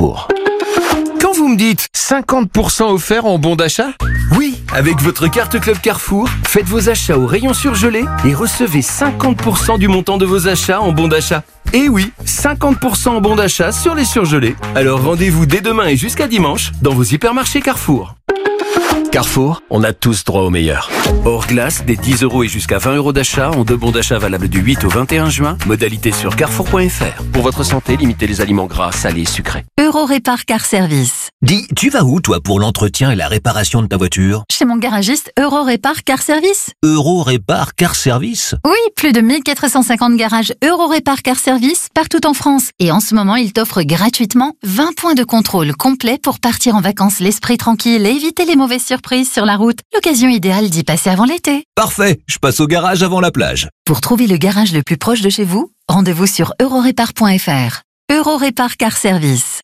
Carrefour. Quand vous me dites 50% offert en bon d'achat? Oui, avec votre carte Club Carrefour, faites vos achats au rayon surgelé et recevez 50% du montant de vos achats en bon d'achat. Et oui, 50% en bon d'achat sur les surgelés. Alors rendez-vous dès demain et jusqu'à dimanche dans vos hypermarchés Carrefour. Carrefour, on a tous droit au meilleur. Hors glace, des 10 € et jusqu'à 20 € d'achat en 2 bons d'achat valables du 8 au 21 juin. Modalité sur carrefour.fr. Pour votre santé, limitez les aliments gras, salés, sucrés. Eurorépar Car Service. Dis, tu vas où toi pour l'entretien et la réparation de ta voiture? Chez mon garagiste Eurorépar Car Service. Eurorépar Car Service? Oui, plus de 1450 garages Eurorépar Car Service partout en France. Et en ce moment, il t'offre gratuitement 20 points de contrôle complets pour partir en vacances l'esprit tranquille et éviter les mauvaises surprises sur la route. L'occasion idéale d'y passer avant l'été. Parfait, je passe au garage avant la plage. Pour trouver le garage le plus proche de chez vous, rendez-vous sur eurorépar.fr. Eurorépar Car Service.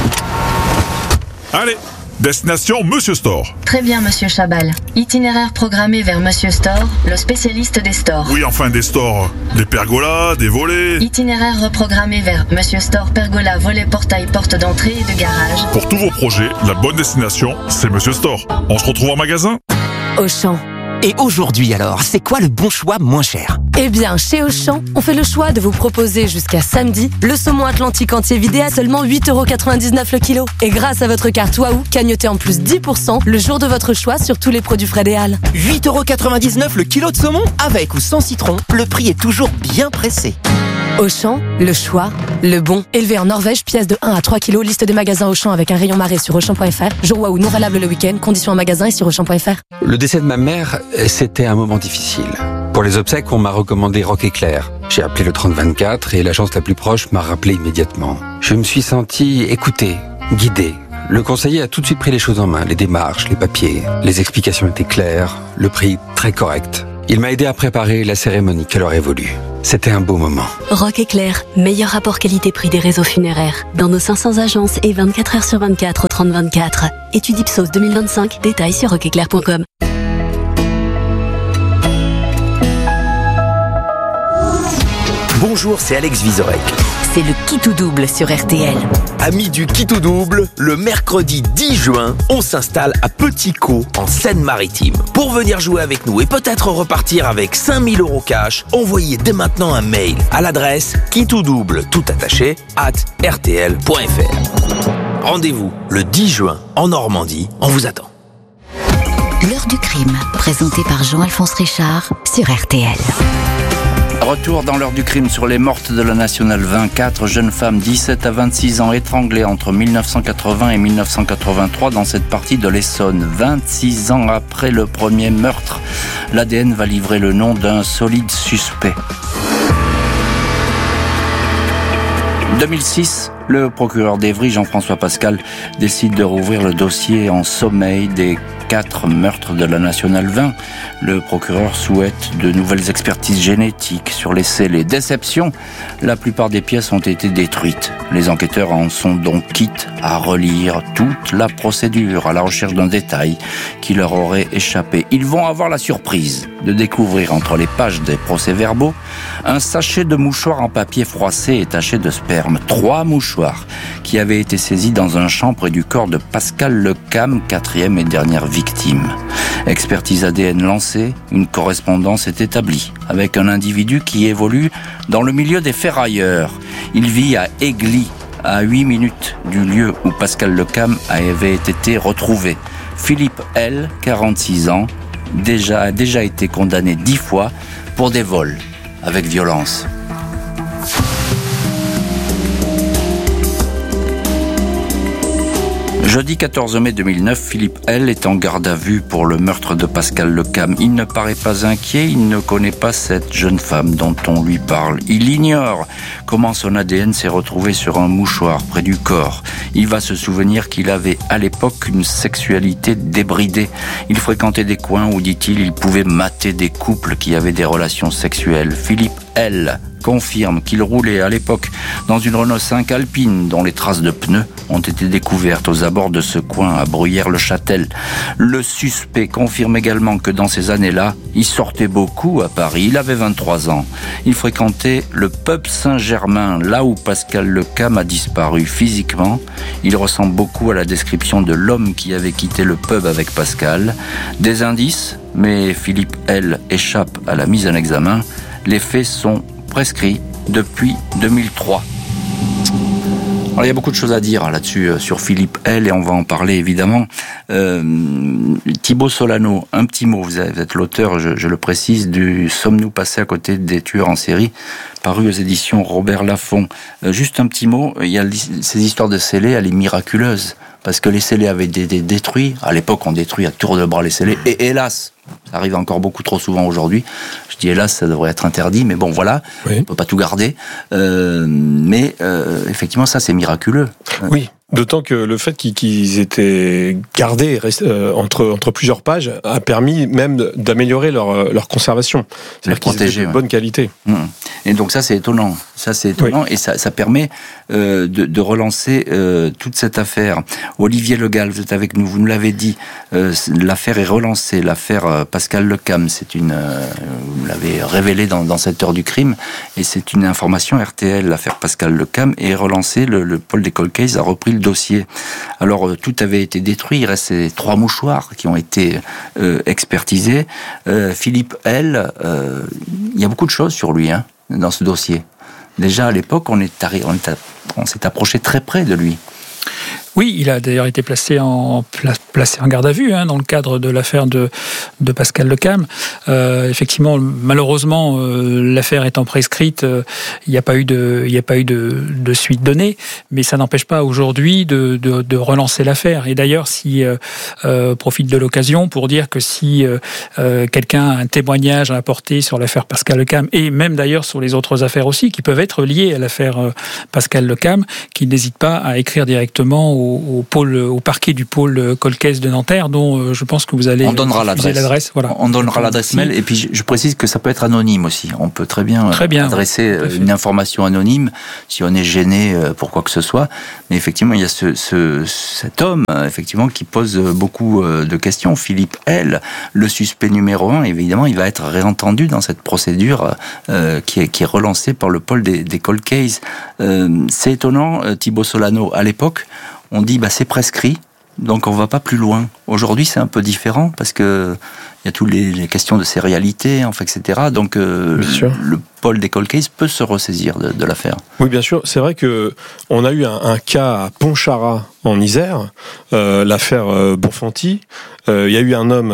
Allez, destination Monsieur Store. Très bien, Monsieur Chabal. Itinéraire programmé vers Monsieur Store, le spécialiste des stores. Oui, enfin des stores. Des pergolas, des volets. Itinéraire reprogrammé vers Monsieur Store, pergola, volet, portail, porte d'entrée et de garage. Pour tous vos projets, la bonne destination, c'est Monsieur Store. On se retrouve en magasin? Auchan. Et aujourd'hui alors, c'est quoi le bon choix moins cher? Eh bien, chez Auchan, on fait le choix de vous proposer jusqu'à samedi le saumon atlantique entier vidé à seulement 8,99€ le kilo. Et grâce à votre carte Waouh, cagnotez en plus 10% le jour de votre choix sur tous les produits frais des Halles. 8,99€ le kilo de saumon? Avec ou sans citron, le prix est toujours bien pressé. Auchan, le choix, le bon. Élevé en Norvège, pièce de 1 à 3 kilos, liste des magasins Auchan avec un rayon marée sur Auchan.fr. Jour Waouh non valable le week-end, conditions en magasin et sur Auchan.fr. Le décès de ma mère, c'était un moment difficile. Pour les obsèques, on m'a recommandé Rock Éclair. J'ai appelé le 3024 et l'agence la plus proche m'a rappelé immédiatement. Je me suis senti écouté, guidé. Le conseiller a tout de suite pris les choses en main, les démarches, les papiers. Les explications étaient claires, le prix très correct. Il m'a aidé à préparer la cérémonie qu'elle aurait voulu. C'était un beau moment. Rock Éclair, meilleur rapport qualité-prix des réseaux funéraires. Dans nos 500 agences et 24 heures sur 24 au 3024. Étude Ipsos 2025, détails sur rockeclair.com. Bonjour, c'est Alex Vizorek. C'est le Qui tout double sur RTL. Amis du Qui tout double, le mercredi 10 juin, on s'installe à Petit Caux, en Seine-Maritime. Pour venir jouer avec nous et peut-être repartir avec 5000 € cash, envoyez dès maintenant un mail à l'adresse quietoutdouble, tout attaché, @rtl.fr. Rendez-vous le 10 juin en Normandie, on vous attend. L'heure du crime, présenté par Jean-Alphonse Richard sur RTL. Retour dans l'heure du crime sur les mortes de la Nationale 24, jeunes femmes 17 à 26 ans étranglées entre 1980 et 1983 dans cette partie de l'Essonne. 26 ans après le premier meurtre, l'ADN va livrer le nom d'un solide suspect. 2006, le procureur d'Évry, Jean-François Pascal, décide de rouvrir le dossier en sommeil des 4 meurtres de la Nationale 20. Le procureur souhaite de nouvelles expertises génétiques sur les scellés. Déception, la plupart des pièces ont été détruites. Les enquêteurs en sont donc quittes à relire toute la procédure à la recherche d'un détail qui leur aurait échappé. Ils vont avoir la surprise de découvrir entre les pages des procès-verbaux un sachet de mouchoirs en papier froissé et taché de sperme. 3 mouchoirs qui avaient été saisis dans un champ près du corps de Pascal Lecam, 4e et dernière victime. Expertise ADN lancée, une correspondance est établie avec un individu qui évolue dans le milieu des ferrailleurs. Il vit à Aigli, à 8 minutes du lieu où Pascal Lecam avait été retrouvé. Philippe L, 46 ans, a déjà été condamné 10 fois pour des vols avec violence. Jeudi 14 mai 2009, Philippe L est en garde à vue pour le meurtre de Pascal Lecam. Il ne paraît pas inquiet, il ne connaît pas cette jeune femme dont on lui parle. Il ignore comment son ADN s'est retrouvé sur un mouchoir près du corps. Il va se souvenir qu'il avait à l'époque une sexualité débridée. Il fréquentait des coins où, dit-il, il pouvait mater des couples qui avaient des relations sexuelles. Philippe L confirme qu'il roulait à l'époque dans une Renault 5 Alpine dont les traces de pneus ont été découvertes aux abords de ce coin à Bruyères-le-Châtel. Le suspect confirme également que dans ces années-là, il sortait beaucoup à Paris. Il avait 23 ans. Il fréquentait le pub Saint-Germain, là où Pascal Lecam a disparu. Physiquement, il ressemble beaucoup à la description de l'homme qui avait quitté le pub avec Pascal. Des indices, mais Philippe L. échappe à la mise en examen. Les faits sont prescrits depuis 2003. Alors, il y a beaucoup de choses à dire là-dessus sur Philippe L. et on va en parler évidemment. Thibaut Solano, un petit mot, vous êtes l'auteur, je le précise, du Sommes-nous passés à côté des tueurs en série, paru aux éditions Robert Laffont. Juste un petit mot, il y a ces histoires de scellés, elle est miraculeuse, parce que les scellés avaient été détruits. À l'époque, on détruit à tour de bras les scellés, et hélas, ça arrive encore beaucoup trop souvent aujourd'hui. Je dis hélas, ça devrait être interdit, mais bon, voilà, on peut pas tout garder. Mais effectivement, ça, c'est miraculeux. Oui. D'autant que le fait qu'ils étaient gardés entre plusieurs pages a permis même d'améliorer leur conservation. C'est-à-dire qu'ils étaient de bonne qualité. Et donc ça, c'est étonnant. Et ça permet de relancer toute cette affaire. Olivier Legal, vous êtes avec nous, vous nous l'avez dit, l'affaire est relancée, l'affaire Pascal Lecam, vous l'avez révélé dans cette heure du crime, et c'est une information RTL, l'affaire Pascal Lecam est relancée, le pôle des cold cases a repris le dossier. Alors tout avait été détruit, il reste ces 3 mouchoirs qui ont été expertisés. Philippe L, il y a beaucoup de choses sur lui dans ce dossier. Déjà à l'époque, on s'est approché très près de lui. Oui, il a d'ailleurs été placé en garde à vue dans le cadre de l'affaire de Pascal Lecam. Effectivement, malheureusement, l'affaire étant prescrite, il n'y a pas eu de suite donnée, mais ça n'empêche pas aujourd'hui de relancer l'affaire. Et d'ailleurs, profite de l'occasion pour dire que si quelqu'un a un témoignage à apporter sur l'affaire Pascal Lecam, et même d'ailleurs sur les autres affaires aussi, qui peuvent être liées à l'affaire Pascal Lecam, qu'il n'hésite pas à écrire directement au parquet du pôle cold case de Nanterre, dont je pense que vous allez... On donnera l'adresse. Voilà. On donnera l'adresse mail, et puis je précise que ça peut être anonyme aussi. On peut très bien adresser une information anonyme si on est gêné pour quoi que ce soit. Mais effectivement, il y a cet homme effectivement qui pose beaucoup de questions. Philippe L, le suspect numéro 1, évidemment, il va être réentendu dans cette procédure qui est relancée par le pôle des cold cases. C'est étonnant, Thibaut Solano, à l'époque, on dit c'est prescrit, donc on va pas plus loin. Aujourd'hui, c'est un peu différent parce que il y a toutes les questions de sérialité, etc. Donc le pôle des cold cases peut se ressaisir de l'affaire. Oui, bien sûr. C'est vrai que on a eu un cas à Pontcharra en Isère, l'affaire Bonfanti. Il y a eu un homme,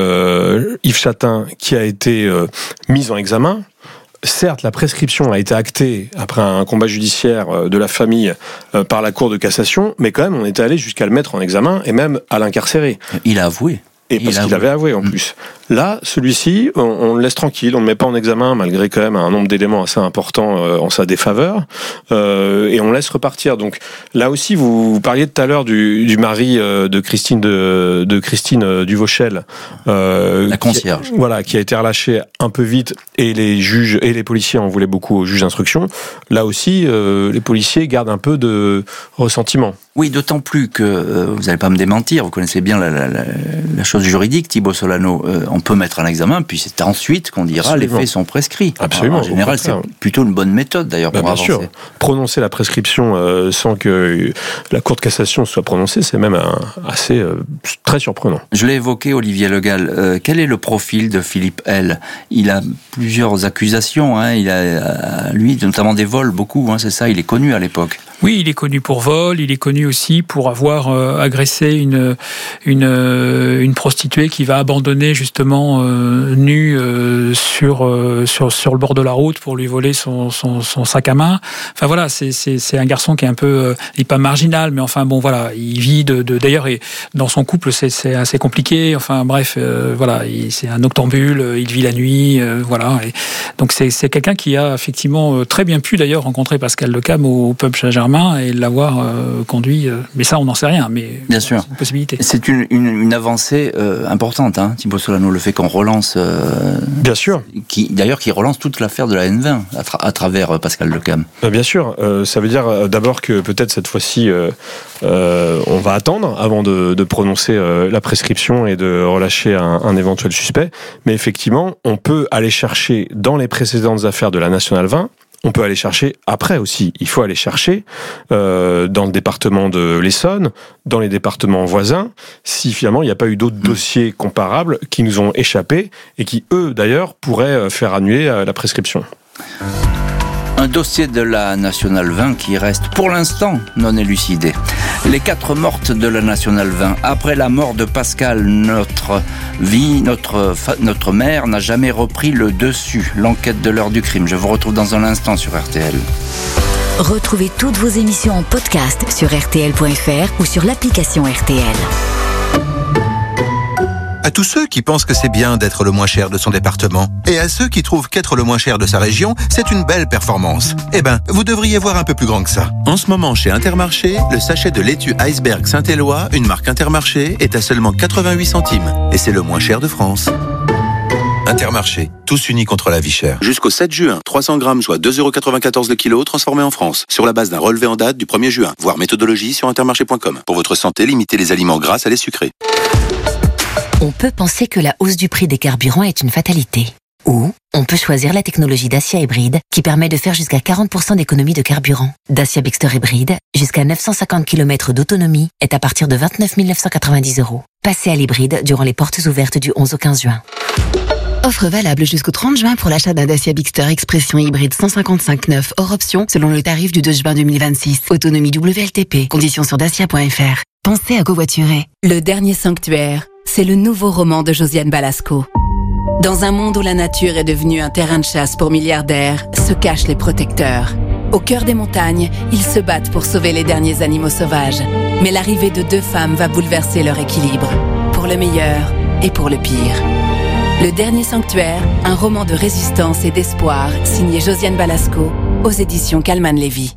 Yves Chatin, qui a été mis en examen. Certes, la prescription a été actée après un combat judiciaire de la famille par la Cour de cassation, mais quand même, on était allé jusqu'à le mettre en examen et même à l'incarcérer. Il a avoué. Et parce qu'il avait avoué en plus. Là, celui-ci, on le laisse tranquille, on ne le met pas en examen, malgré quand même un nombre d'éléments assez importants en sa défaveur, et on laisse repartir. Donc là aussi, vous parliez tout à l'heure du mari de Christine Duvauchel, la concierge, qui a été relâché un peu vite, et les juges et les policiers en voulaient beaucoup aux juges d'instruction. Là aussi, les policiers gardent un peu de ressentiment. Oui, d'autant plus que, vous n'allez pas me démentir, vous connaissez bien la chose juridique, Thibaut Solano, on peut mettre un examen, puis c'est ensuite qu'on dira les faits sont prescrits. Absolument. En général, c'est plutôt une bonne méthode d'ailleurs pour avancer. Bien sûr. Prononcer la prescription sans que la Cour de cassation soit prononcée, c'est même assez très surprenant. Je l'ai évoqué, Olivier Legal. Quel est le profil de Philippe L? Il a plusieurs accusations. Il a, lui, notamment des vols, beaucoup. C'est ça. Il est connu à l'époque. Oui, il est connu pour vol. Il est connu aussi pour avoir agressé une prostituée qui va abandonner justement nue sur le bord de la route pour lui voler son sac à main. Enfin voilà, c'est un garçon qui est un peu, il n'est pas marginal, mais enfin bon voilà, il vit d'ailleurs, et dans son couple c'est assez compliqué. Enfin bref, voilà, c'est un noctambule, il vit la nuit, voilà. Et donc c'est quelqu'un qui a effectivement très bien pu d'ailleurs rencontrer Pascal Lecam au pub Saint-Germain. main et l'avoir conduit. Mais ça, on n'en sait rien. Mais bien sûr, c'est une possibilité. C'est une avancée importante, hein, Thibaut Solano, le fait qu'on relance. Bien sûr. Qui relance toute l'affaire de la N20 à travers Pascal Lecam. Bien sûr. Ça veut dire d'abord que peut-être cette fois-ci, on va attendre avant de prononcer la prescription et de relâcher un éventuel suspect. Mais effectivement, on peut aller chercher dans les précédentes affaires de la Nationale 20. On peut aller chercher après aussi. Il faut aller chercher dans le département de l'Essonne, dans les départements voisins, si finalement il n'y a pas eu d'autres dossiers comparables qui nous ont échappé et qui, eux, d'ailleurs, pourraient faire annuler la prescription. Un dossier de la Nationale 20 qui reste pour l'instant non élucidé. Les 4 mortes de la Nationale 20. Après la mort de Pascal, notre mère n'a jamais repris le dessus. L'enquête de l'heure du crime. Je vous retrouve dans un instant sur RTL. Retrouvez toutes vos émissions en podcast sur rtl.fr ou sur l'application RTL. À tous ceux qui pensent que c'est bien d'être le moins cher de son département, et à ceux qui trouvent qu'être le moins cher de sa région, c'est une belle performance. Eh ben, vous devriez voir un peu plus grand que ça. En ce moment, chez Intermarché, le sachet de laitue Iceberg Saint-Éloi, une marque Intermarché, est à seulement 88 centimes. Et c'est le moins cher de France. Intermarché, tous unis contre la vie chère. Jusqu'au 7 juin, 300 grammes, soit 2,94€ le kilo, transformés en France. Sur la base d'un relevé en date du 1er juin. Voir méthodologie sur intermarché.com. Pour votre santé, limitez les aliments gras, salés, sucrés. On peut penser que la hausse du prix des carburants est une fatalité. Ou on peut choisir la technologie Dacia Hybride qui permet de faire jusqu'à 40% d'économie de carburant. Dacia Bigster Hybride, jusqu'à 950 km d'autonomie, est à partir de 29 990€. Passez à l'hybride durant les portes ouvertes du 11 au 15 juin. Offre valable jusqu'au 30 juin pour l'achat d'un Dacia Bigster Expression hybride 155.9 hors option selon le tarif du 2 juin 2026. Autonomie WLTP. Conditions sur dacia.fr. Pensez à covoiturer. Le dernier sanctuaire, c'est le nouveau roman de Josiane Balasco. Dans un monde où la nature est devenue un terrain de chasse pour milliardaires, se cachent les protecteurs. Au cœur des montagnes, ils se battent pour sauver les derniers animaux sauvages. Mais l'arrivée de 2 femmes va bouleverser leur équilibre. Pour le meilleur et pour le pire. Le dernier sanctuaire, un roman de résistance et d'espoir, signé Josiane Balasco, aux éditions Calman Lévy.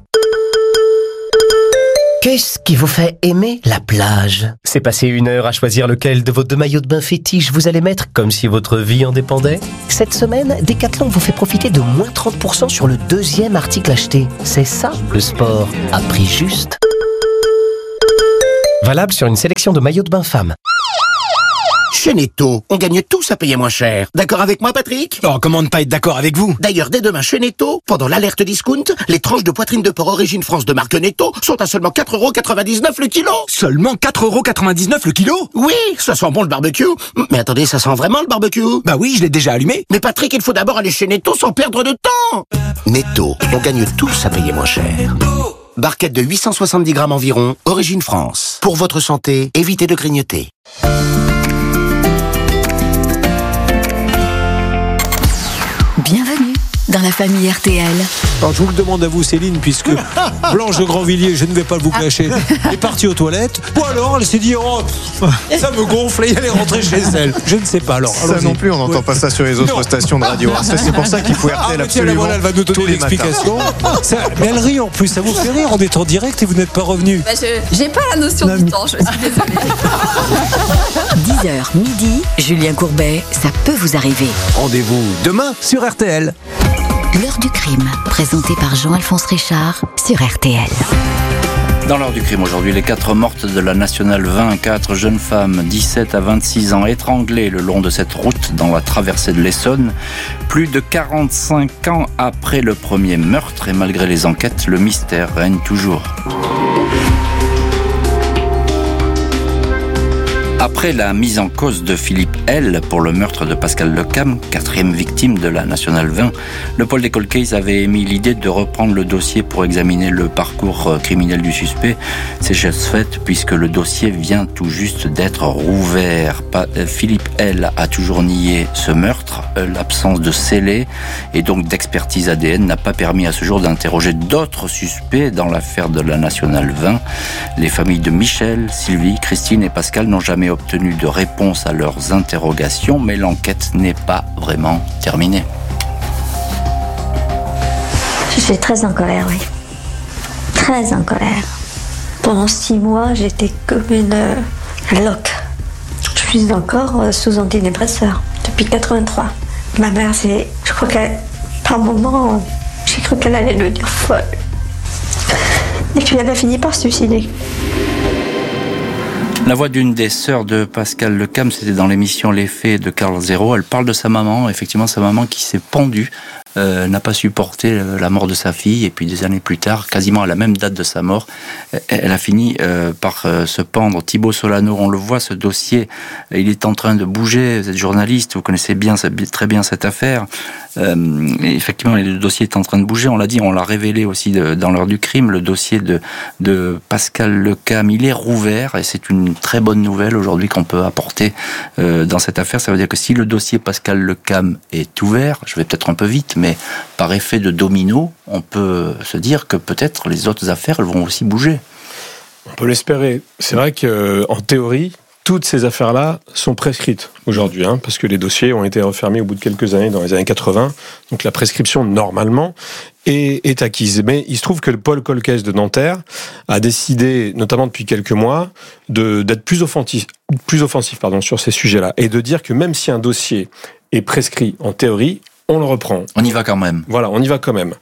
Qu'est-ce qui vous fait aimer la plage? C'est passer 1 heure à choisir lequel de vos 2 maillots de bain fétiches vous allez mettre comme si votre vie en dépendait? Cette semaine, Decathlon vous fait profiter de moins 30% sur le 2e article acheté. C'est ça, le sport à prix juste. Valable sur une sélection de maillots de bain femmes. Chez Netto, on gagne tous à payer moins cher. D'accord avec moi, Patrick? Oh, comment ne pas être d'accord avec vous? D'ailleurs, dès demain chez Netto, pendant l'alerte discount, les tranches de poitrine de porc origine France de marque Netto sont à seulement 4,99€ le kilo. Seulement 4,99€ le kilo? Oui, ça sent bon le barbecue. Mais attendez, ça sent vraiment le barbecue? Bah oui, je l'ai déjà allumé. Mais Patrick, il faut d'abord aller chez Netto sans perdre de temps. Netto, on gagne tous à payer moins cher. Barquette de 870 grammes environ, origine France. Pour votre santé, évitez de grignoter. Bienvenue dans la famille RTL. Alors je vous le demande à vous Céline, puisque Blanche de Grandvilliers, je ne vais pas vous cacher, est partie aux toilettes. Ou alors elle s'est dit, oh, ça me gonfle et elle est rentrée chez elle. Je ne sais pas alors. Ça non plus, on n'entend pas ça sur les autres stations de radio. C'est pour ça qu'il faut RTL absolument. Voilà, elle va nous donner l'explication. Mais elle rit en plus, ça vous fait rire, on est en direct et vous n'êtes pas revenu. Bah j'ai pas la notion du temps, je suis désolée. 10h midi, Julien Courbet, ça peut vous arriver. Rendez-vous demain sur RTL. L'heure du crime, présenté par Jean-Alphonse Richard sur RTL. Dans l'heure du crime aujourd'hui, les 4 mortes de la Nationale 20, 4 jeunes femmes, 17 à 26 ans, étranglées le long de cette route dans la traversée de l'Essonne. Plus de 45 ans après le premier meurtre, et malgré les enquêtes, le mystère règne toujours. Après la mise en cause de Philippe L. pour le meurtre de Pascal Lecam, 4e victime de la Nationale 20, le pôle des cold cases avait émis l'idée de reprendre le dossier pour examiner le parcours criminel du suspect. C'est chose faite puisque le dossier vient tout juste d'être rouvert. Philippe L. a toujours nié ce meurtre. L'absence de scellé et donc d'expertise ADN n'a pas permis à ce jour d'interroger d'autres suspects dans l'affaire de la Nationale 20. Les familles de Michel, Sylvie, Christine et Pascal n'ont jamais obtenu de réponse à leurs interrogations, mais l'enquête n'est pas vraiment terminée. Je suis très en colère, oui. très en colère. Pendant 6 mois, j'étais comme une loque. Je suis encore sous antidépresseur depuis 83. Ma mère, je crois qu'elle, par moment, j'ai cru qu'elle allait devenir folle. Et puis elle a fini par se suicider. La voix d'une des sœurs de Pascal Lecam, c'était dans l'émission Les Faits de Carl Zéro. Elle parle de sa maman, effectivement sa maman qui s'est pendue, n'a pas supporté la mort de sa fille, et puis des années plus tard, quasiment à la même date de sa mort, elle a fini par se pendre. Thibaut Solano, on le voit, ce dossier, il est en train de bouger. Vous êtes journaliste, vous connaissez très bien cette affaire. Et effectivement, le dossier est en train de bouger. On l'a dit, on l'a révélé aussi dans l'heure du crime. Le dossier de Pascal Lecam, il est rouvert, et c'est une très bonne nouvelle aujourd'hui qu'on peut apporter dans cette affaire. Ça veut dire que si le dossier Pascal Lecam est ouvert, je vais peut-être un peu vite, mais par effet de domino, on peut se dire que peut-être les autres affaires elles vont aussi bouger. On peut l'espérer. C'est vrai qu'en théorie, toutes ces affaires-là sont prescrites aujourd'hui, parce que les dossiers ont été refermés au bout de quelques années, dans les années 80. Donc la prescription, normalement, est acquise. Mais il se trouve que le pôle Colcaise de Nanterre a décidé, notamment depuis quelques mois, d'être plus offensif sur ces sujets-là, et de dire que même si un dossier est prescrit en théorie, on le reprend. On y va quand même. Voilà, on y va quand même.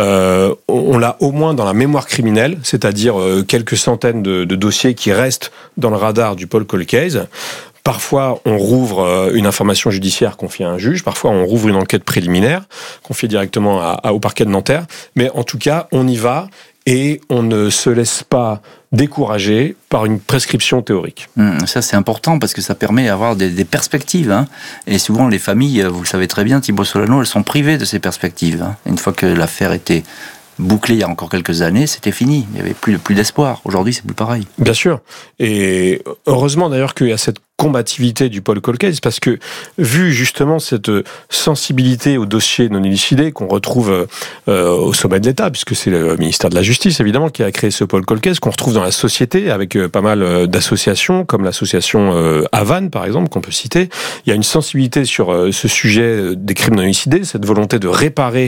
On l'a au moins dans la mémoire criminelle, c'est-à-dire quelques centaines de dossiers qui restent dans le radar du pôle Colcaise. Parfois, on rouvre une information judiciaire confiée à un juge. Parfois, on rouvre une enquête préliminaire confiée directement au parquet de Nanterre. Mais en tout cas, on y va et on ne se laisse pas découragé par une prescription théorique. Ça, c'est important parce que ça permet d'avoir des perspectives. Et souvent, les familles, vous le savez très bien, Thibaut Solano, elles sont privées de ces perspectives. Une fois que l'affaire était bouclée il y a encore quelques années, c'était fini. Il n'y avait plus d'espoir. Aujourd'hui, c'est plus pareil. Bien sûr. Et heureusement d'ailleurs qu'il y a cette combativité du pôle Colcaise, parce que vu justement cette sensibilité au dossier non élucidé qu'on retrouve au sommet de l'État, puisque c'est le ministère de la Justice évidemment qui a créé ce pôle Colcaise, qu'on retrouve dans la société avec pas mal d'associations, comme l'association Havane par exemple, qu'on peut citer. Il y a une sensibilité sur ce sujet des crimes non élucidés, cette volonté de réparer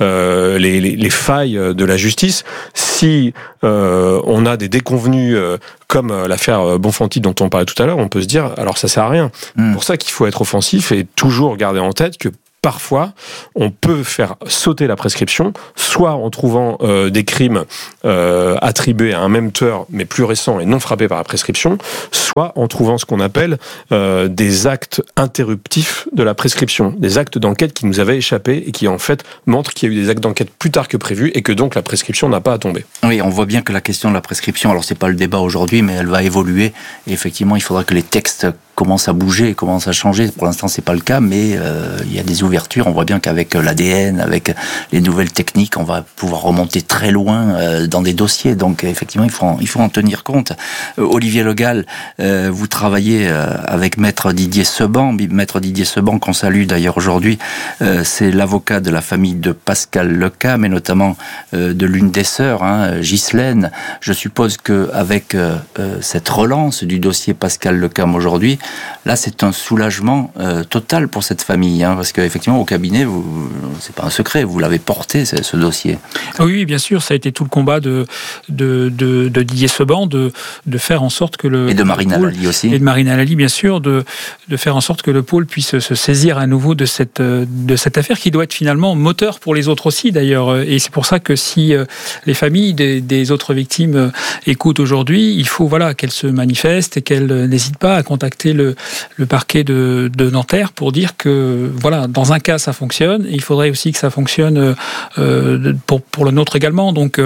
les failles de la justice. Si on a des déconvenus comme l'affaire Bonfanti dont on parlait tout à l'heure, on peut se dire, alors ça sert à rien. C'est pour ça qu'il faut être offensif et toujours garder en tête que parfois, on peut faire sauter la prescription, soit en trouvant des crimes attribués à un même tueur, mais plus récents et non frappés par la prescription, soit en trouvant ce qu'on appelle des actes interruptifs de la prescription, des actes d'enquête qui nous avaient échappé et qui en fait montrent qu'il y a eu des actes d'enquête plus tard que prévu et que donc la prescription n'a pas à tomber. Oui, on voit bien que la question de la prescription, alors c'est pas le débat aujourd'hui, mais elle va évoluer. Et effectivement, il faudra que les textes commencent à bouger, commencent à changer. Pour l'instant, c'est pas le cas, mais il y a des ouvertures. On voit bien qu'avec l'ADN, avec les nouvelles techniques, on va pouvoir remonter très loin dans des dossiers. Donc, effectivement, il faut en tenir compte. Olivier Le Gall, vous travaillez avec Maître Didier Seban. Maître Didier Seban, qu'on salue d'ailleurs aujourd'hui, c'est l'avocat de la famille de Pascal Lecam, et notamment de l'une des sœurs, Ghislaine. Je suppose qu'avec cette relance du dossier Pascal Lecam aujourd'hui, là, c'est un soulagement total pour cette famille, parce qu'effectivement, au cabinet, c'est pas un secret, vous l'avez porté, ce dossier. Oui, bien sûr, ça a été tout le combat de Didier Seban, de faire en sorte que le... Et de Marina Lally aussi. Et de Marina Lally, bien sûr, de faire en sorte que le pôle puisse se saisir à nouveau de cette affaire qui doit être finalement moteur pour les autres aussi, d'ailleurs. Et c'est pour ça que si les familles des autres victimes écoutent aujourd'hui, il faut qu'elles se manifestent et qu'elles n'hésitent pas à contacter le parquet de Nanterre pour dire que dans un cas ça fonctionne, et il faudrait aussi que ça fonctionne pour le nôtre également. Donc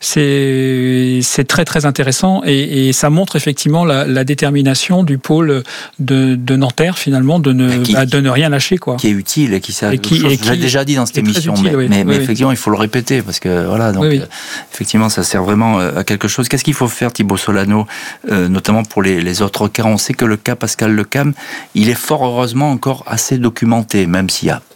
c'est très très intéressant, et ça montre effectivement la détermination du pôle de Nanterre finalement de ne rien lâcher, quoi. Qui est utile et qui sert. Je l'ai déjà dit dans cette émission, mais effectivement il faut le répéter parce que effectivement ça sert vraiment à quelque chose. Qu'est-ce qu'il faut faire, Thibaut Solano, notamment pour les autres cas? On sait que le cas Pascal Lecam, il est fort heureusement encore assez documenté, même s'il y a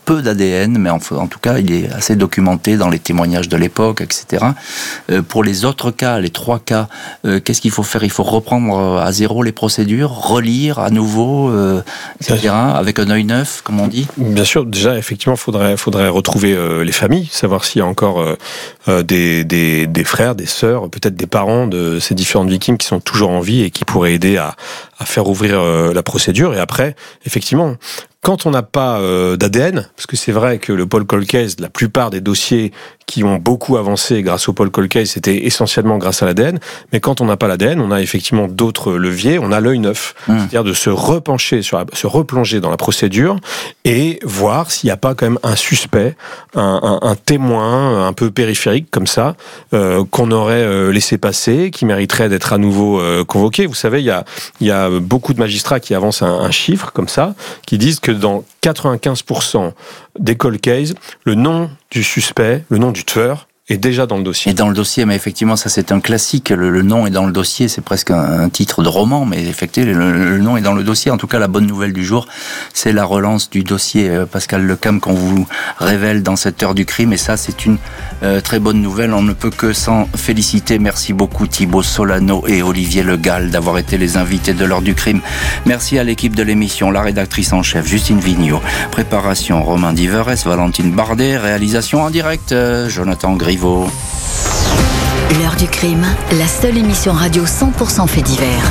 peu d'ADN, mais en tout cas, il est assez documenté dans les témoignages de l'époque, etc. Pour les autres cas, les 3 cas, qu'est-ce qu'il faut faire ? Il faut reprendre à zéro les procédures, relire à nouveau, etc., avec un œil neuf, comme on dit. Bien sûr, déjà, effectivement, faudrait retrouver les familles, savoir s'il y a encore des frères, des sœurs, peut-être des parents de ces différentes victimes qui sont toujours en vie et qui pourraient aider à faire ouvrir la procédure. Et après, effectivement, quand on n'a pas d'ADN, parce que c'est vrai que le Paul Cold Case, la plupart des dossiers qui ont beaucoup avancé grâce au Paul Cold Case, c'était essentiellement grâce à l'ADN. Mais quand on n'a pas l'ADN, on a effectivement d'autres leviers. On a l'œil neuf, c'est-à-dire de se replonger dans la procédure et voir s'il n'y a pas quand même un suspect, un témoin un peu périphérique comme ça, qu'on aurait laissé passer, qui mériterait d'être à nouveau convoqué. Vous savez, il y a beaucoup de magistrats qui avancent un chiffre comme ça, qui disent que dans 95% des cold cases, le nom du suspect, le nom du tueur, est déjà dans le dossier. Et dans le dossier, mais effectivement, ça c'est un classique. Le nom est dans le dossier, c'est presque un titre de roman, mais effectivement, le nom est dans le dossier. En tout cas, la bonne nouvelle du jour, c'est la relance du dossier Pascal Lecam qu'on vous révèle dans cette heure du crime. Et ça, c'est une très bonne nouvelle. On ne peut que s'en féliciter. Merci beaucoup Thibaut Solano et Olivier Le Gall d'avoir été les invités de l'heure du crime. Merci à l'équipe de l'émission, la rédactrice en chef Justine Vigneault, préparation Romain Diverès, Valentine Bardet, réalisation en direct Jonathan Griveaux. L'heure du crime, la seule émission radio 100% fait divers.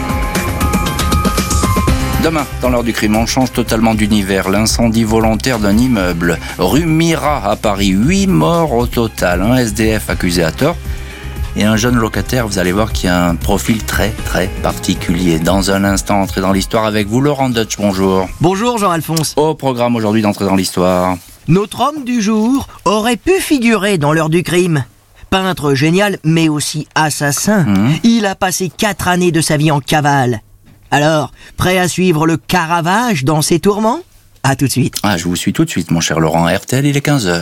Demain, dans l'heure du crime, on change totalement d'univers. L'incendie volontaire d'un immeuble, rue Mira à Paris. 8 morts au total. Un SDF accusé à tort et un jeune locataire, vous allez voir, qui a un profil très très particulier. Dans un instant, entrer dans l'histoire avec vous, Laurent Deutsch, bonjour. Bonjour Jean-Alphonse. Au programme aujourd'hui d'entrer dans l'histoire. Notre homme du jour aurait pu figurer dans l'heure du crime. Peintre génial, mais aussi assassin. Il a passé 4 années de sa vie en cavale. Alors, prêt à suivre le Caravage dans ses tourments ? À tout de suite. Je vous suis tout de suite, mon cher Laurent. RTL, il est 15h.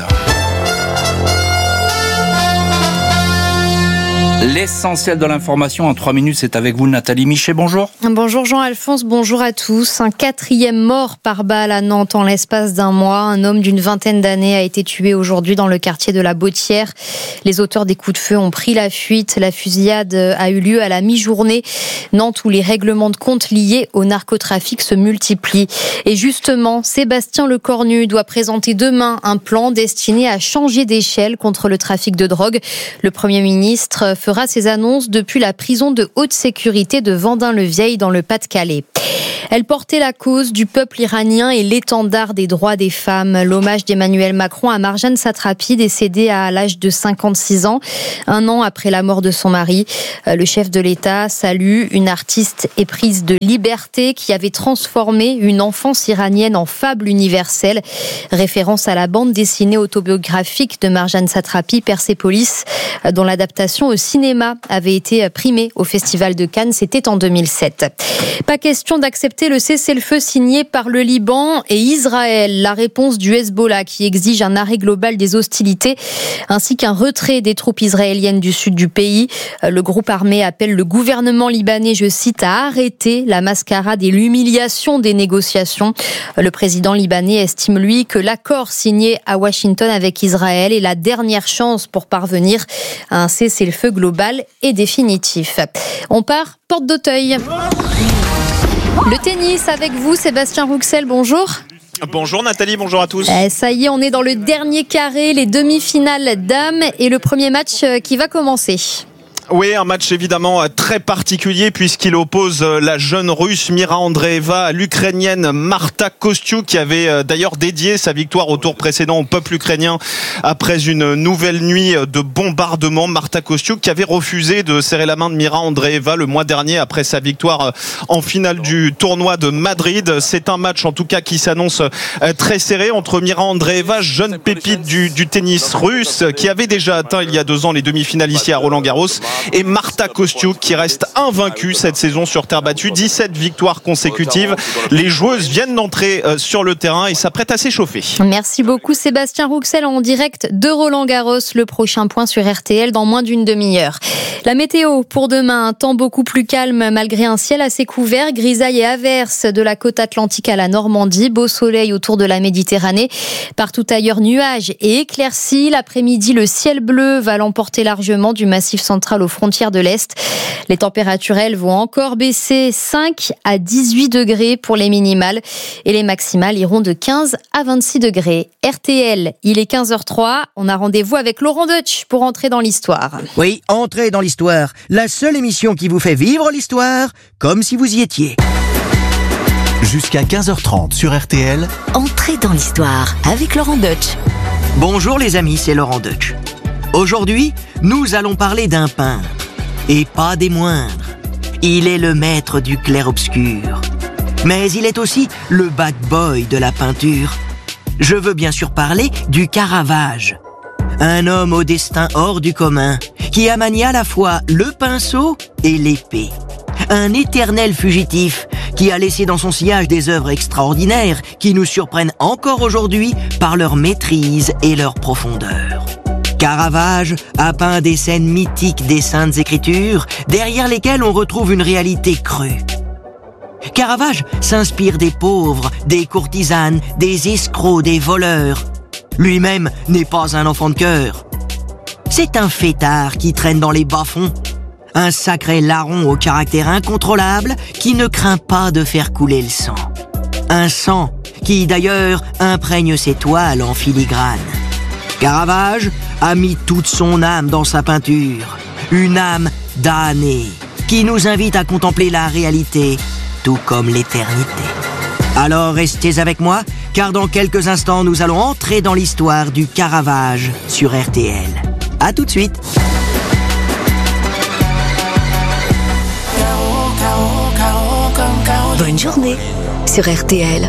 L'essentiel de l'information en 3 minutes, c'est avec vous Nathalie Michet, bonjour. Bonjour Jean-Alphonse, bonjour à tous. Un 4e mort par balle à Nantes en l'espace d'un mois. Un homme d'une vingtaine d'années a été tué aujourd'hui dans le quartier de la Bottière. Les auteurs des coups de feu ont pris la fuite. La fusillade a eu lieu à la mi-journée. Nantes où les règlements de compte liés au narcotrafic se multiplient. Et justement, Sébastien Lecornu doit présenter demain un plan destiné à changer d'échelle contre le trafic de drogue. Le Premier ministre fera ses annonces depuis la prison de haute sécurité de Vendin-le-Vieil dans le Pas-de-Calais. Elle portait la cause du peuple iranien et l'étendard des droits des femmes. L'hommage d'Emmanuel Macron à Marjane Satrapi, décédée à l'âge de 56 ans, 1 an après la mort de son mari. Le chef de l'État salue une artiste éprise de liberté qui avait transformé une enfance iranienne en fable universelle. Référence à la bande dessinée autobiographique de Marjane Satrapi, Persépolis, dont l'adaptation au cinéma avait été primée au Festival de Cannes. C'était en 2007. Pas question d'accepter le cessez-le-feu signé par le Liban et Israël. La réponse du Hezbollah qui exige un arrêt global des hostilités ainsi qu'un retrait des troupes israéliennes du sud du pays. Le groupe armé appelle le gouvernement libanais, je cite, à arrêter la mascarade et l'humiliation des négociations. Le président libanais estime, lui, que l'accord signé à Washington avec Israël est la dernière chance pour parvenir à un cessez-le-feu global et définitif. On part porte d'Auteuil. Le tennis avec vous, Sébastien Rouxel, bonjour. Bonjour Nathalie, bonjour à tous. Ça y est, on est dans le dernier carré, les demi-finales dames et le premier match qui va commencer. Oui, un match évidemment très particulier puisqu'il oppose la jeune russe Mira Andreeva à l'ukrainienne Marta Kostyuk qui avait d'ailleurs dédié sa victoire au tour précédent au peuple ukrainien après une nouvelle nuit de bombardement. Marta Kostyuk qui avait refusé de serrer la main de Mira Andreeva le mois dernier après sa victoire en finale du tournoi de Madrid. C'est un match en tout cas qui s'annonce très serré entre Mira Andreeva, jeune pépite du tennis russe qui avait déjà atteint il y a 2 ans les demi-finales ici à Roland-Garros, et Marta Kostiuk qui reste invaincue cette saison sur terre battue. 17 victoires consécutives. Les joueuses viennent d'entrer sur le terrain et s'apprêtent à s'échauffer. Merci beaucoup Sébastien Rouxel en direct de Roland-Garros. Le prochain point sur RTL dans moins d'une demi-heure. La météo pour demain, un temps beaucoup plus calme malgré un ciel assez couvert, grisaille et averses de la côte atlantique à la Normandie, beau soleil autour de la Méditerranée. Partout ailleurs, nuages et éclaircies. L'après-midi, le ciel bleu va l'emporter largement du Massif central aux frontières de l'Est. Les températures, elles, vont encore baisser 5 à 18 degrés pour les minimales et les maximales iront de 15 à 26 degrés. RTL, il est 15h03. On a rendez-vous avec Laurent Deutsch pour entrer dans l'histoire. Oui, entrez dans l'histoire. La seule émission qui vous fait vivre l'histoire comme si vous y étiez. Jusqu'à 15h30 sur RTL. Entrez dans l'histoire avec Laurent Deutsch. Bonjour les amis, c'est Laurent Deutsch. Aujourd'hui, nous allons parler d'un peintre. Et pas des moindres. Il est le maître du clair-obscur. Mais il est aussi le bad boy de la peinture. Je veux bien sûr parler du Caravage. Un homme au destin hors du commun, qui a manié à la fois le pinceau et l'épée. Un éternel fugitif qui a laissé dans son sillage des œuvres extraordinaires qui nous surprennent encore aujourd'hui par leur maîtrise et leur profondeur. Caravage a peint des scènes mythiques des Saintes Écritures, derrière lesquelles on retrouve une réalité crue. Caravage s'inspire des pauvres, des courtisanes, des escrocs, des voleurs. Lui-même n'est pas un enfant de cœur. C'est un fêtard qui traîne dans les bas-fonds. Un sacré larron au caractère incontrôlable qui ne craint pas de faire couler le sang. Un sang qui, d'ailleurs, imprègne ses toiles en filigrane. Caravage a mis toute son âme dans sa peinture. Une âme damnée qui nous invite à contempler la réalité, tout comme l'éternité. Alors restez avec moi, car dans quelques instants, nous allons entrer dans l'histoire du Caravage sur RTL. À tout de suite. Bonne journée sur RTL.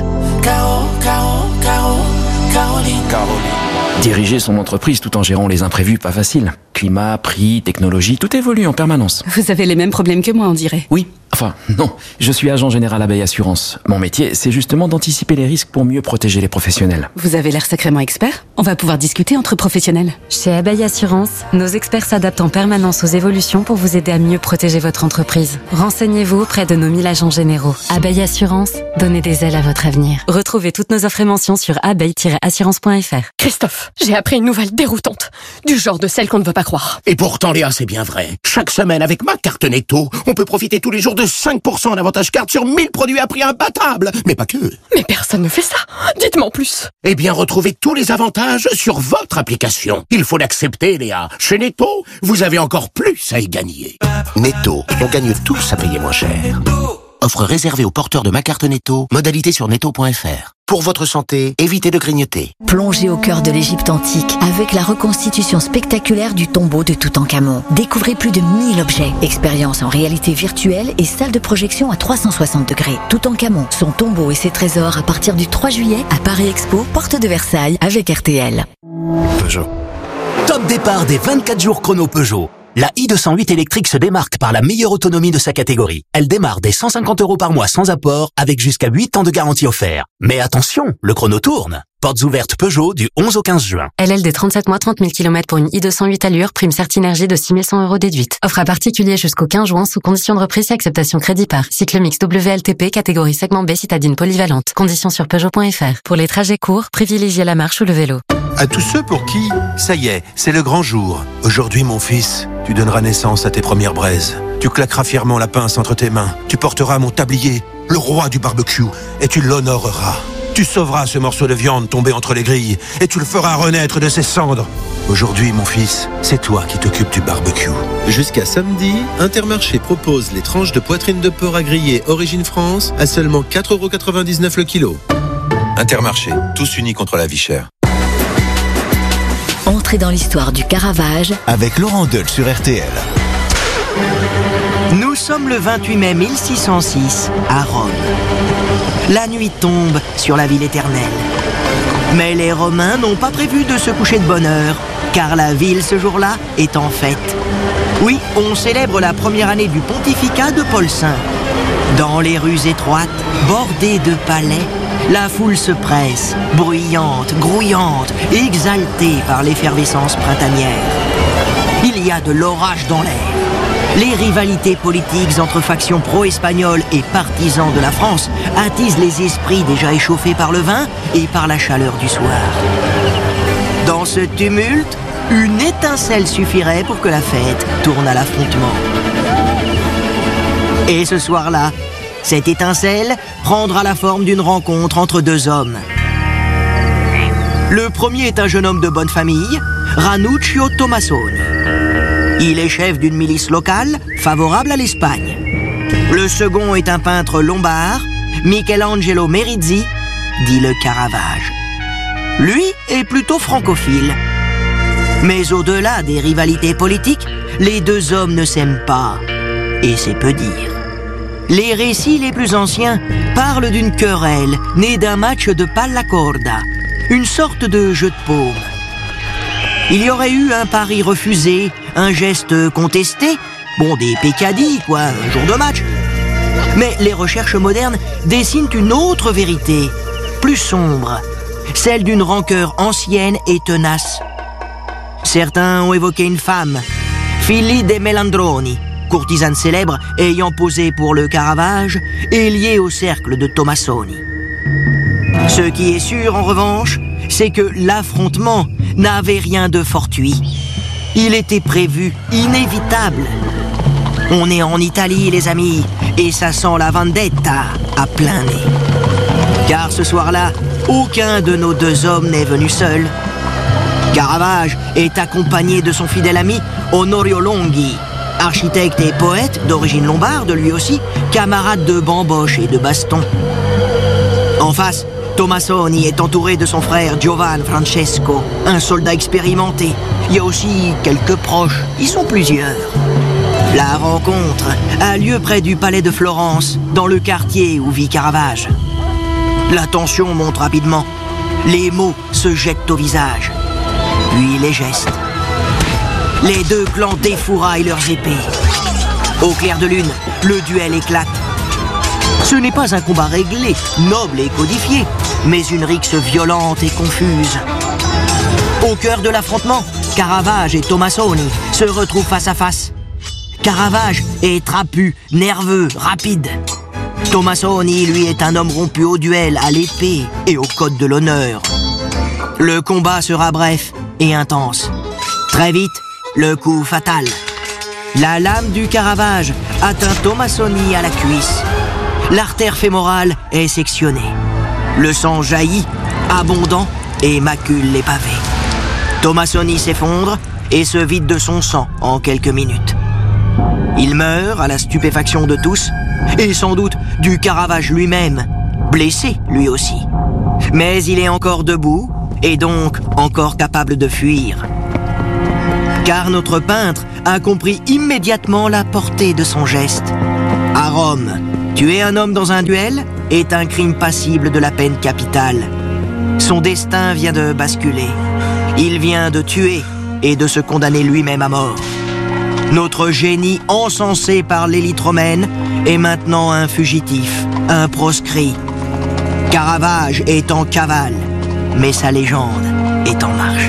Diriger son entreprise tout en gérant les imprévus, pas facile. Climat, prix, technologie, tout évolue en permanence. Vous avez les mêmes problèmes que moi, on dirait. Oui, enfin, non. Je suis agent général Abeille Assurance. Mon métier, c'est justement d'anticiper les risques pour mieux protéger les professionnels. Vous avez l'air sacrément expert. On va pouvoir discuter entre professionnels. Chez Abeille Assurance, nos experts s'adaptent en permanence aux évolutions pour vous aider à mieux protéger votre entreprise. Renseignez-vous auprès de nos 1000 agents généraux. Abeille Assurance, donnez des ailes à votre avenir. Retrouvez toutes nos offres et mentions sur abeille-assurance.fr. Christophe, j'ai appris une nouvelle déroutante. Du genre de celle qu'on ne veut pas croire. Et pourtant, Léa, c'est bien vrai. Chaque semaine, avec ma carte Netto, on peut profiter tous les jours de 5% en avantage carte sur 1000 produits à prix imbattable. Mais pas que. Mais personne ne fait ça. Dites-moi en plus. Eh bien, retrouvez tous les avantages sur votre application. Il faut l'accepter, Léa. Chez Netto, vous avez encore plus à y gagner. Netto, on gagne tous à payer moins cher. Offre réservée aux porteurs de ma carte Netto. Modalité sur netto.fr. Pour votre santé, évitez de grignoter. Plongez au cœur de l'Égypte antique avec la reconstitution spectaculaire du tombeau de Toutankhamon. Découvrez plus de 1000 objets, expériences en réalité virtuelle et salle de projection à 360 degrés. Toutankhamon, son tombeau et ses trésors à partir du 3 juillet à Paris Expo, porte de Versailles avec RTL. Peugeot. Top départ des 24 jours chrono Peugeot. La i208 électrique se démarque par la meilleure autonomie de sa catégorie. Elle démarre dès 150 € par mois sans apport, avec jusqu'à 8 ans de garantie offert. Mais attention, le chrono tourne. Portes ouvertes Peugeot du 11 au 15 juin. LLD 37 mois, 30 000 km pour une i208 allure, prime Certinergie de 6 100 € déduite. Offre à particulier jusqu'au 15 juin sous condition de reprise et acceptation crédit par. Cycle mix WLTP, catégorie segment B, citadine polyvalente. Conditions sur Peugeot.fr. Pour les trajets courts, privilégiez la marche ou le vélo. À tous ceux pour qui, ça y est, c'est le grand jour. Aujourd'hui, mon fils, tu donneras naissance à tes premières braises. Tu claqueras fièrement la pince entre tes mains. Tu porteras mon tablier, le roi du barbecue, et tu l'honoreras. Tu sauveras ce morceau de viande tombé entre les grilles, et tu le feras renaître de ses cendres. Aujourd'hui, mon fils, c'est toi qui t'occupes du barbecue. Jusqu'à samedi, Intermarché propose les tranches de poitrine de porc à griller Origine France à seulement 4,99 € le kilo. Intermarché, tous unis contre la vie chère. Entrez dans l'histoire du Caravage avec Laurent Deutsch sur RTL. Nous sommes le 28 mai 1606 à Rome. La nuit tombe sur la ville éternelle. Mais les Romains n'ont pas prévu de se coucher de bonne heure, car la ville ce jour-là est en fête. Oui, on célèbre la première année du pontificat de Paul V. Dans les rues étroites, bordées de palais, la foule se presse, bruyante, grouillante, exaltée par l'effervescence printanière. Il y a de l'orage dans l'air. Les rivalités politiques entre factions pro-espagnoles et partisans de la France attisent les esprits déjà échauffés par le vin et par la chaleur du soir. Dans ce tumulte, une étincelle suffirait pour que la fête tourne à l'affrontement. Et ce soir-là, cette étincelle prendra la forme d'une rencontre entre deux hommes. Le premier est un jeune homme de bonne famille, Ranuccio Tomassoni. Il est chef d'une milice locale favorable à l'Espagne. Le second est un peintre lombard, Michelangelo Merizzi, dit le Caravage. Lui est plutôt francophile. Mais au-delà des rivalités politiques, les deux hommes ne s'aiment pas. Et c'est peu dire. Les récits les plus anciens parlent d'une querelle née d'un match de pallacorda, une sorte de jeu de paume. Il y aurait eu un pari refusé, un geste contesté, des peccadilles, un jour de match. Mais les recherches modernes dessinent une autre vérité, plus sombre, celle d'une rancœur ancienne et tenace. Certains ont évoqué une femme, Fili de Melandroni, courtisane célèbre ayant posé pour le Caravage et liée au cercle de Tomassoni. Ce qui est sûr, en revanche, c'est que l'affrontement n'avait rien de fortuit. Il était prévu, inévitable. On est en Italie, les amis, et ça sent la vendetta à plein nez. Car ce soir-là, aucun de nos deux hommes n'est venu seul. Caravage est accompagné de son fidèle ami Onorio Longhi, architecte et poète d'origine lombarde, lui aussi, camarade de bamboche et de baston. En face, Tomassoni est entouré de son frère Giovan Francesco, un soldat expérimenté. Il y a aussi quelques proches, ils sont plusieurs. La rencontre a lieu près du palais de Florence, dans le quartier où vit Caravage. La tension monte rapidement. Les mots se jettent au visage, puis les gestes. Les deux clans défouraillent leurs épées. Au clair de lune, le duel éclate. Ce n'est pas un combat réglé, noble et codifié, mais une rixe violente et confuse. Au cœur de l'affrontement, Caravage et Tomassoni se retrouvent face à face. Caravage est trapu, nerveux, rapide. Tomassoni, lui, est un homme rompu au duel, à l'épée et au code de l'honneur. Le combat sera bref et intense. Très vite, le coup fatal. La lame du Caravage atteint Tomassoni à la cuisse. L'artère fémorale est sectionnée. Le sang jaillit, abondant, et macule les pavés. Tomassoni s'effondre et se vide de son sang en quelques minutes. Il meurt à la stupéfaction de tous, et sans doute du Caravage lui-même, blessé lui aussi. Mais il est encore debout, et donc encore capable de fuir. Car notre peintre a compris immédiatement la portée de son geste. À Rome, tuer un homme dans un duel est un crime passible de la peine capitale. Son destin vient de basculer. Il vient de tuer et de se condamner lui-même à mort. Notre génie, encensé par l'élite romaine, est maintenant un fugitif, un proscrit. Caravage est en cavale, mais sa légende est en marche.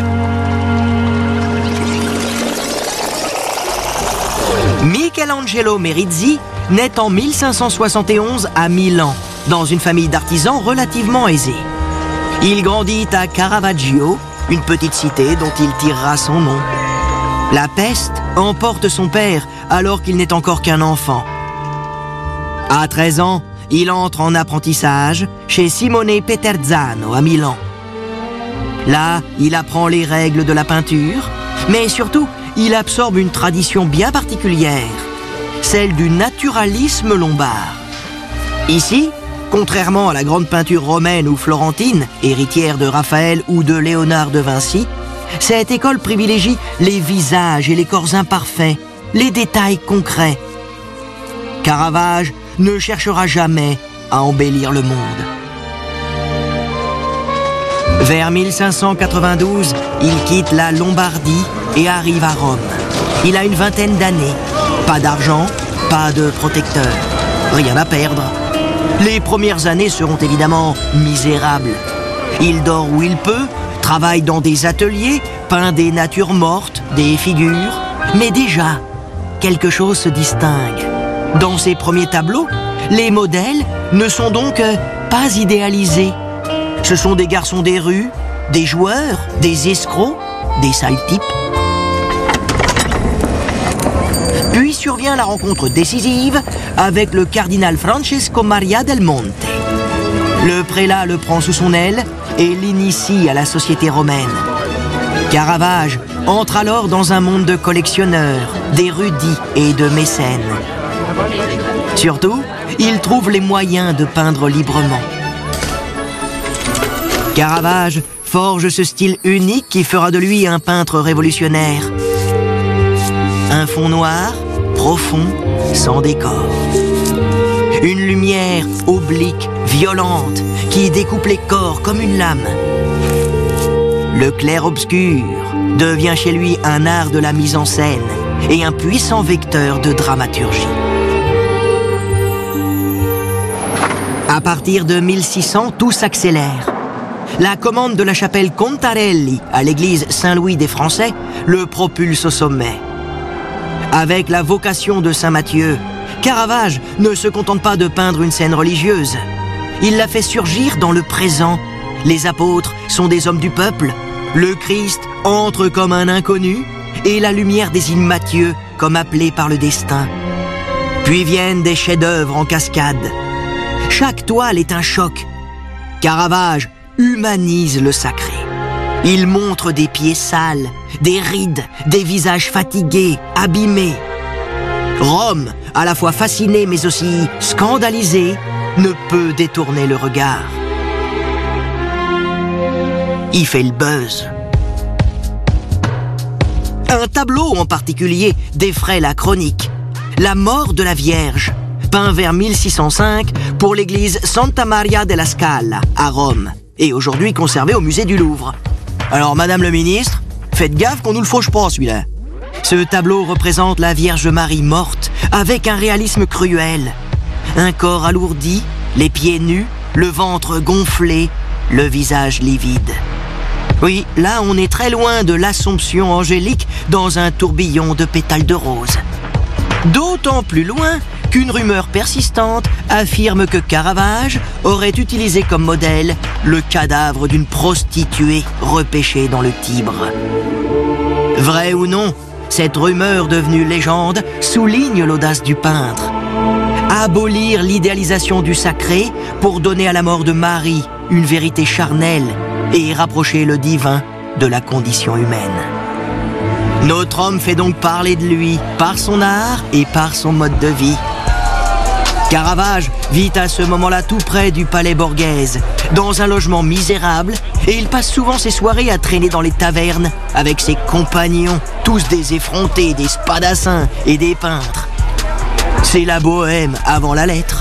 Michelangelo Merizzi naît en 1571 à Milan, dans une famille d'artisans relativement aisée. Il grandit à Caravaggio, une petite cité dont il tirera son nom. La peste emporte son père alors qu'il n'est encore qu'un enfant. À 13 ans, il entre en apprentissage chez Simone Peterzano à Milan. Là, il apprend les règles de la peinture, mais surtout, il absorbe une tradition bien particulière, celle du naturalisme lombard. Ici, contrairement à la grande peinture romaine ou florentine, héritière de Raphaël ou de Léonard de Vinci, cette école privilégie les visages et les corps imparfaits, les détails concrets. Caravage ne cherchera jamais à embellir le monde. Vers 1592, il quitte la Lombardie et arrive à Rome. Il a une vingtaine d'années. Pas d'argent, pas de protecteur. Rien à perdre. Les premières années seront évidemment misérables. Il dort où il peut, travaille dans des ateliers, peint des natures mortes, des figures. Mais déjà, quelque chose se distingue. Dans ses premiers tableaux, les modèles ne sont donc pas idéalisés. Ce sont des garçons des rues, des joueurs, des escrocs, des sales types. Puis survient la rencontre décisive avec le cardinal Francesco Maria del Monte. Le prélat le prend sous son aile et l'initie à la société romaine. Caravage entre alors dans un monde de collectionneurs, d'érudits et de mécènes. Surtout, il trouve les moyens de peindre librement. Caravage forge ce style unique qui fera de lui un peintre révolutionnaire. Un fond noir, profond, sans décor. Une lumière oblique, violente, qui découpe les corps comme une lame. Le clair-obscur devient chez lui un art de la mise en scène et un puissant vecteur de dramaturgie. À partir de 1600, tout s'accélère. La commande de la chapelle Contarelli à l'église Saint-Louis des Français le propulse au sommet. Avec la vocation de Saint Matthieu, Caravage ne se contente pas de peindre une scène religieuse. Il la fait surgir dans le présent. Les apôtres sont des hommes du peuple. Le Christ entre comme un inconnu et la lumière désigne Matthieu comme appelé par le destin. Puis viennent des chefs-d'œuvre en cascade. Chaque toile est un choc. Caravage humanise le sacré. Il montre des pieds sales, des rides, des visages fatigués, abîmés. Rome, à la fois fascinée mais aussi scandalisée, ne peut détourner le regard. Il fait le buzz. Un tableau en particulier défraie la chronique. La mort de la Vierge, peint vers 1605 pour l'église Santa Maria della Scala à Rome, et aujourd'hui conservé au musée du Louvre. Alors, Madame le ministre, faites gaffe qu'on nous le fauche pas, celui-là. Ce tableau représente la Vierge Marie morte, avec un réalisme cruel. Un corps alourdi, les pieds nus, le ventre gonflé, le visage livide. Oui, là, on est très loin de l'Assomption angélique dans un tourbillon de pétales de rose. D'autant plus loin qu'une rumeur persistante affirme que Caravage aurait utilisé comme modèle le cadavre d'une prostituée repêchée dans le Tibre. Vrai ou non, cette rumeur devenue légende souligne l'audace du peintre. Abolir l'idéalisation du sacré pour donner à la mort de Marie une vérité charnelle et rapprocher le divin de la condition humaine. Notre homme fait donc parler de lui par son art et par son mode de vie. Caravage vit à ce moment-là tout près du palais Borghese, dans un logement misérable, et il passe souvent ses soirées à traîner dans les tavernes avec ses compagnons, tous des effrontés, des spadassins et des peintres. C'est la bohème avant la lettre.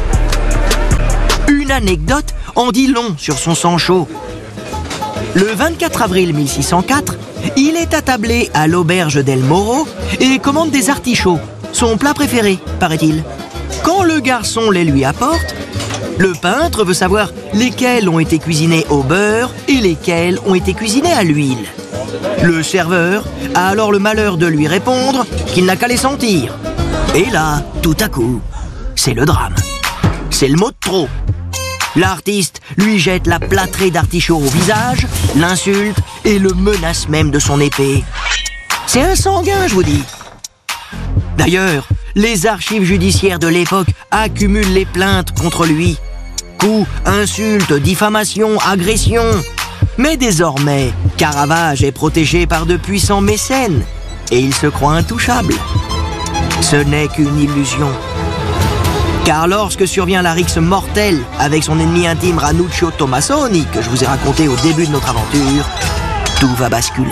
Une anecdote en dit long sur son sang chaud. Le 24 avril 1604, il est attablé à l'auberge d'El Moro et commande des artichauts, son plat préféré, paraît-il. Quand le garçon les lui apporte, le peintre veut savoir lesquels ont été cuisinés au beurre et lesquels ont été cuisinés à l'huile. Le serveur a alors le malheur de lui répondre qu'il n'a qu'à les sentir. Et là, tout à coup, c'est le drame. C'est le mot de trop. L'artiste lui jette la plâtrée d'artichaut au visage, l'insulte et le menace même de son épée. C'est un sanguin, je vous dis. D'ailleurs, les archives judiciaires de l'époque accumulent les plaintes contre lui. Coups, insultes, diffamations, agressions. Mais désormais, Caravage est protégé par de puissants mécènes et il se croit intouchable. Ce n'est qu'une illusion. Car lorsque survient la rixe mortelle avec son ennemi intime Ranuccio Tommasoni, que je vous ai raconté au début de notre aventure, tout va basculer.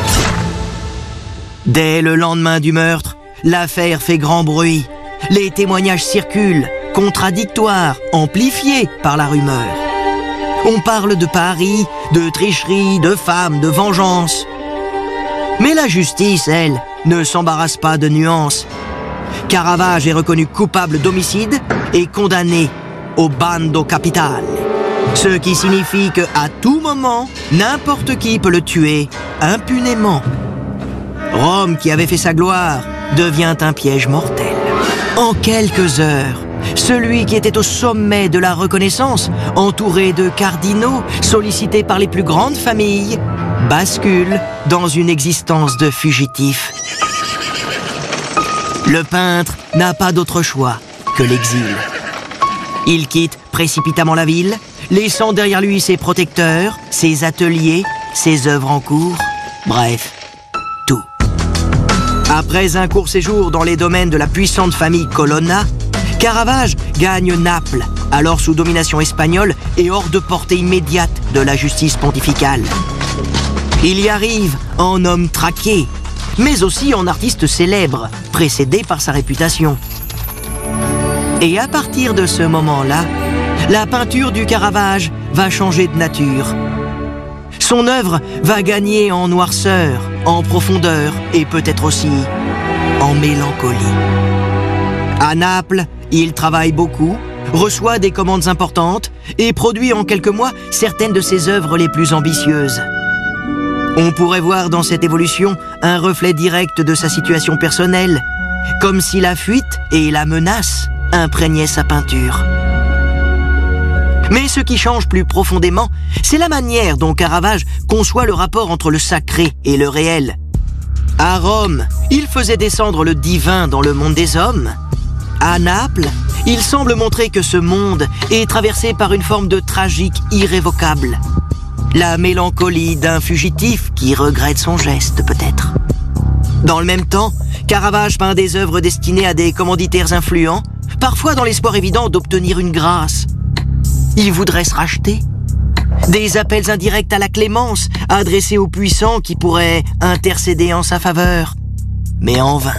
Dès le lendemain du meurtre, l'affaire fait grand bruit. Les témoignages circulent, contradictoires, amplifiés par la rumeur. On parle de paris, de tricherie, de femmes, de vengeance. Mais la justice, elle, ne s'embarrasse pas de nuances. Caravage est reconnu coupable d'homicide et condamné au bando capitale. Ce qui signifie qu'à tout moment, n'importe qui peut le tuer impunément. Rome, qui avait fait sa gloire, devient un piège mortel. En quelques heures, celui qui était au sommet de la reconnaissance, entouré de cardinaux, sollicité par les plus grandes familles, bascule dans une existence de fugitif. Le peintre n'a pas d'autre choix que l'exil. Il quitte précipitamment la ville, laissant derrière lui ses protecteurs, ses ateliers, ses œuvres en cours, bref, tout. Après un court séjour dans les domaines de la puissante famille Colonna, Caravage gagne Naples, alors sous domination espagnole et hors de portée immédiate de la justice pontificale. Il y arrive en homme traqué, mais aussi en artiste célèbre, précédé par sa réputation. Et à partir de ce moment-là, la peinture du Caravage va changer de nature. Son œuvre va gagner en noirceur, en profondeur et peut-être aussi en mélancolie. À Naples, il travaille beaucoup, reçoit des commandes importantes et produit en quelques mois certaines de ses œuvres les plus ambitieuses. On pourrait voir dans cette évolution un reflet direct de sa situation personnelle, comme si la fuite et la menace imprégnaient sa peinture. Mais ce qui change plus profondément, c'est la manière dont Caravage conçoit le rapport entre le sacré et le réel. À Rome, il faisait descendre le divin dans le monde des hommes. À Naples, il semble montrer que ce monde est traversé par une forme de tragique irrévocable. La mélancolie d'un fugitif qui regrette son geste, peut-être. Dans le même temps, Caravage peint des œuvres destinées à des commanditaires influents, parfois dans l'espoir évident d'obtenir une grâce. Il voudrait se racheter. Des appels indirects à la clémence, adressés aux puissants qui pourraient intercéder en sa faveur. Mais en vain.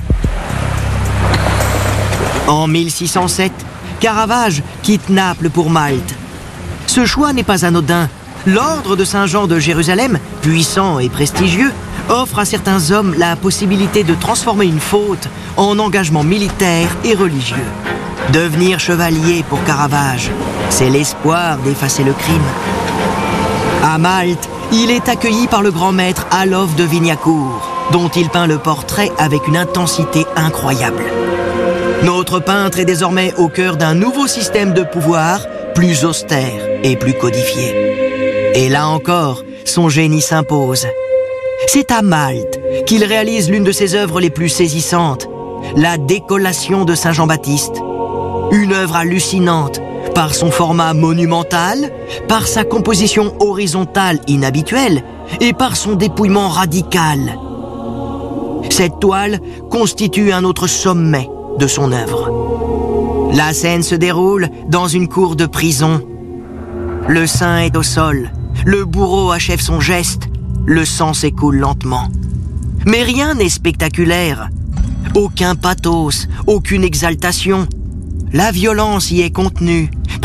En 1607, Caravage quitte Naples pour Malte. Ce choix n'est pas anodin. L'ordre de Saint-Jean de Jérusalem, puissant et prestigieux, offre à certains hommes la possibilité de transformer une faute en engagement militaire et religieux. Devenir chevalier pour Caravage, c'est l'espoir d'effacer le crime. À Malte, il est accueilli par le grand maître Alof de Vignacourt, dont il peint le portrait avec une intensité incroyable. Notre peintre est désormais au cœur d'un nouveau système de pouvoir, plus austère et plus codifié. Et là encore, son génie s'impose. C'est à Malte qu'il réalise l'une de ses œuvres les plus saisissantes, la Décollation de Saint Jean-Baptiste. Une œuvre hallucinante par son format monumental, par sa composition horizontale inhabituelle et par son dépouillement radical. Cette toile constitue un autre sommet de son œuvre. La scène se déroule dans une cour de prison. Le saint est au sol, le bourreau achève son geste, le sang s'écoule lentement. Mais rien n'est spectaculaire. Aucun pathos, aucune exaltation. La violence y est contenue.